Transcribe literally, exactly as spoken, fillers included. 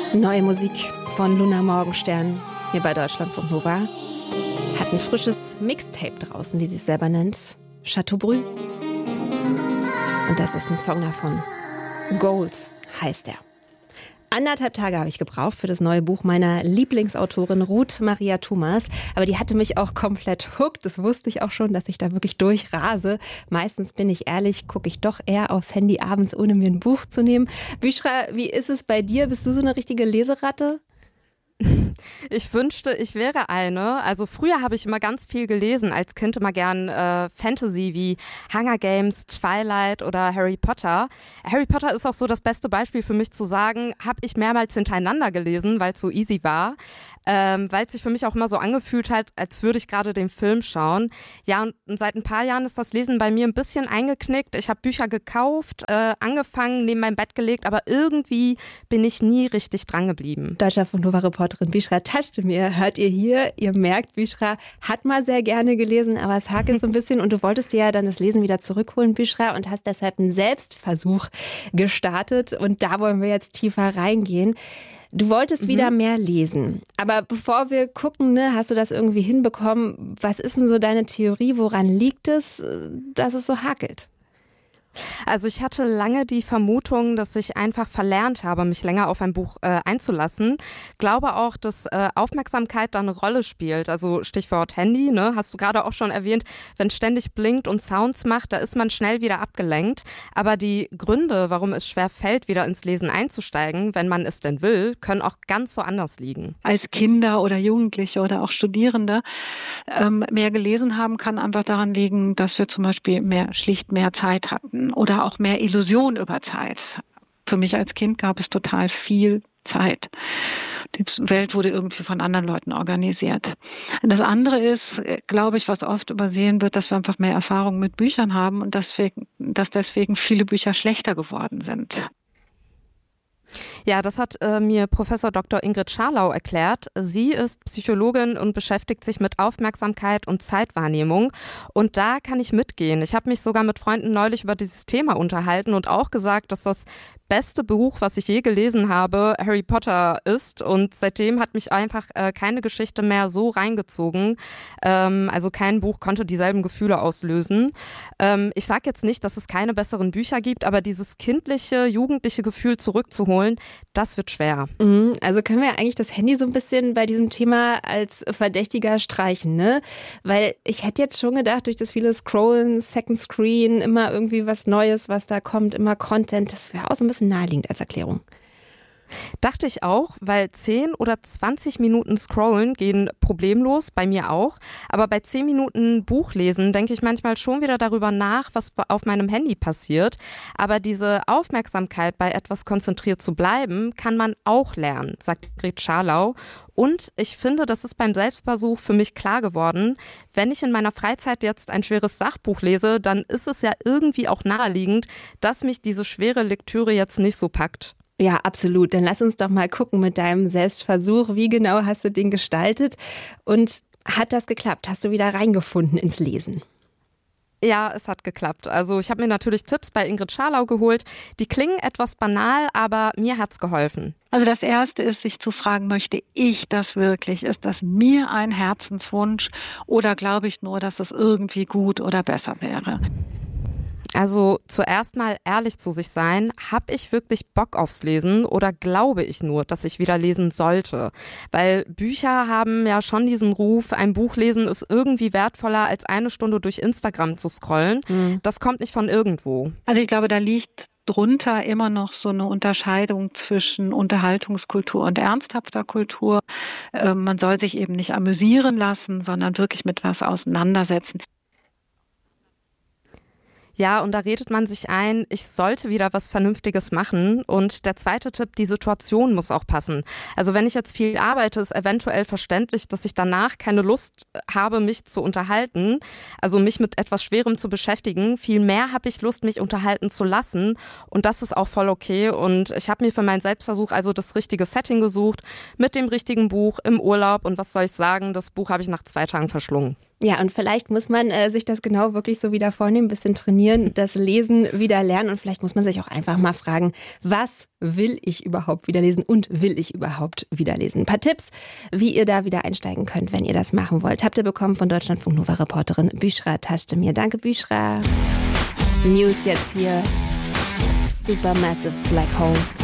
Neue Musik von Luna Morgenstern hier bei Deutschlandfunk Nova. Hat ein frisches Mixtape draußen, wie sie es selber nennt. Chateaubrü. Und das ist ein Song davon. Gold heißt er. Anderthalb Tage habe ich gebraucht für das neue Buch meiner Lieblingsautorin Ruth Maria Thomas. Aber die hatte mich auch komplett hooked. Das wusste ich auch schon, dass ich da wirklich durchrase. Meistens, bin ich ehrlich, gucke ich doch eher aufs Handy abends, ohne mir ein Buch zu nehmen. Büschra, wie ist es bei dir? Bist du so eine richtige Leseratte? Ich wünschte, ich wäre eine. Also früher habe ich immer ganz viel gelesen, als Kind immer gern äh, Fantasy wie Hunger Games, Twilight oder Harry Potter. Harry Potter ist auch so das beste Beispiel für mich zu sagen, habe ich mehrmals hintereinander gelesen, weil es so easy war, ähm, weil es sich für mich auch immer so angefühlt hat, als würde ich gerade den Film schauen. Ja, und seit ein paar Jahren ist das Lesen bei mir ein bisschen eingeknickt. Ich habe Bücher gekauft, äh, angefangen, neben meinem Bett gelegt, aber irgendwie bin ich nie richtig dran geblieben. Deutschlandfunk Nova Reporterin Büschra Taschdemir hört ihr hier. Ihr merkt, Büschra hat mal sehr gerne gelesen, aber es hakelt so ein bisschen und du wolltest dir ja dann das Lesen wieder zurückholen, Büschra, und hast deshalb einen Selbstversuch gestartet und da wollen wir jetzt tiefer reingehen. Du wolltest mhm. wieder mehr lesen, aber bevor wir gucken, ne, hast du das irgendwie hinbekommen? Was ist denn so deine Theorie? Woran liegt es, dass es so hakelt? Also ich hatte lange die Vermutung, dass ich einfach verlernt habe, mich länger auf ein Buch äh, einzulassen. Glaube auch, dass äh, Aufmerksamkeit da eine Rolle spielt. Also Stichwort Handy, ne, hast du gerade auch schon erwähnt, wenn ständig blinkt und Sounds macht, da ist man schnell wieder abgelenkt. Aber die Gründe, warum es schwer fällt, wieder ins Lesen einzusteigen, wenn man es denn will, können auch ganz woanders liegen. Als Kinder oder Jugendliche oder auch Studierende ähm, mehr gelesen haben, kann einfach daran liegen, dass wir zum Beispiel mehr, schlicht mehr Zeit hatten. Oder auch mehr Illusion über Zeit. Für mich als Kind gab es total viel Zeit. Die Welt wurde irgendwie von anderen Leuten organisiert. Und das andere ist, glaube ich, was oft übersehen wird, dass wir einfach mehr Erfahrung mit Büchern haben und deswegen, dass deswegen viele Bücher schlechter geworden sind. Ja, das hat äh, mir Professor Doktor Ingrid Scharlau erklärt. Sie ist Psychologin und beschäftigt sich mit Aufmerksamkeit und Zeitwahrnehmung. Und da kann ich mitgehen. Ich habe mich sogar mit Freunden neulich über dieses Thema unterhalten und auch gesagt, dass das beste Buch, was ich je gelesen habe, Harry Potter ist. Und seitdem hat mich einfach äh, keine Geschichte mehr so reingezogen. Ähm, also kein Buch konnte dieselben Gefühle auslösen. Ähm, ich sage jetzt nicht, dass es keine besseren Bücher gibt, aber dieses kindliche, jugendliche Gefühl zurückzuholen, das wird schwer. Mhm, also können wir eigentlich das Handy so ein bisschen bei diesem Thema als Verdächtiger streichen, ne? Weil ich hätte jetzt schon gedacht, durch das viele Scrollen, Second Screen, immer irgendwie was Neues, was da kommt, immer Content, das wäre auch so ein bisschen naheliegend als Erklärung. Dachte ich auch, weil zehn oder zwanzig Minuten Scrollen gehen problemlos, bei mir auch. Aber bei zehn Minuten Buchlesen denke ich manchmal schon wieder darüber nach, was auf meinem Handy passiert. Aber diese Aufmerksamkeit, bei etwas konzentriert zu bleiben, kann man auch lernen, sagt Gret Scharlau. Und ich finde, das ist beim Selbstversuch für mich klar geworden, wenn ich in meiner Freizeit jetzt ein schweres Sachbuch lese, dann ist es ja irgendwie auch naheliegend, dass mich diese schwere Lektüre jetzt nicht so packt. Ja, absolut. Dann lass uns doch mal gucken mit deinem Selbstversuch. Wie genau hast du den gestaltet? Und hat das geklappt? Hast du wieder reingefunden ins Lesen? Ja, es hat geklappt. Also ich habe mir natürlich Tipps bei Ingrid Scharlau geholt. Die klingen etwas banal, aber mir hat's geholfen. Also das Erste ist, sich zu fragen, möchte ich das wirklich? Ist das mir ein Herzenswunsch? Oder glaube ich nur, dass es irgendwie gut oder besser wäre? Also zuerst mal ehrlich zu sich sein, habe ich wirklich Bock aufs Lesen oder glaube ich nur, dass ich wieder lesen sollte? Weil Bücher haben ja schon diesen Ruf, ein Buch lesen ist irgendwie wertvoller als eine Stunde durch Instagram zu scrollen. Mhm. Das kommt nicht von irgendwo. Also ich glaube, da liegt drunter immer noch so eine Unterscheidung zwischen Unterhaltungskultur und ernsthafter Kultur. Äh, man soll sich eben nicht amüsieren lassen, sondern wirklich mit was auseinandersetzen. Ja, und da redet man sich ein, ich sollte wieder was Vernünftiges machen. Und der zweite Tipp, die Situation muss auch passen. Also wenn ich jetzt viel arbeite, ist eventuell verständlich, dass ich danach keine Lust habe, mich zu unterhalten, also mich mit etwas Schwerem zu beschäftigen. Vielmehr habe ich Lust, mich unterhalten zu lassen. Und das ist auch voll okay. Und ich habe mir für meinen Selbstversuch also das richtige Setting gesucht, mit dem richtigen Buch im Urlaub. Und was soll ich sagen, das Buch habe ich nach zwei Tagen verschlungen. Ja, und vielleicht muss man äh, sich das genau wirklich so wieder vornehmen, ein bisschen trainieren, das Lesen wieder lernen und vielleicht muss man sich auch einfach mal fragen, was will ich überhaupt wieder lesen und will ich überhaupt wieder lesen? Ein paar Tipps, wie ihr da wieder einsteigen könnt, wenn ihr das machen wollt, habt ihr bekommen von Deutschlandfunk Nova-Reporterin Büchra Taschdemir. Danke, Büchra. News jetzt hier. Supermassive Black Hole.